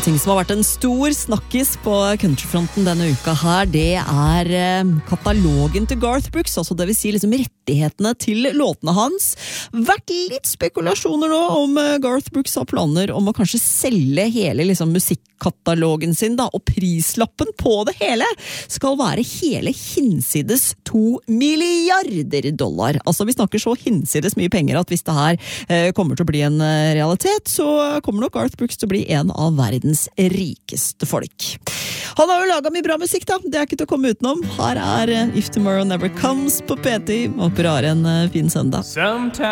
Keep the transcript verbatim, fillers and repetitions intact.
ting som har vært en stor snakkis på countryfronten denne uka her, det er eh, katalogen til Garth Brooks, altså det vil si liksom rettighetene til låtene hans. Vært litt spekulasjoner nå om eh, Garth Brooks har planer om å kanskje selge hele liksom, musikkatalogen sin, da, og prislappen på det hele skal være hele hinsides to milliarder dollar. Altså vi snakker så hinsides mye penger at hvis det her eh, kommer til å bli en eh, realitet, så kommer nok Garth Brooks til å bli en av verdens rikeste folk. Han har jo laget mye bra musikk da, det er ikke til å komme utenom. Her er If Tomorrow Never Comes på P T. Håper du har en fin søndag.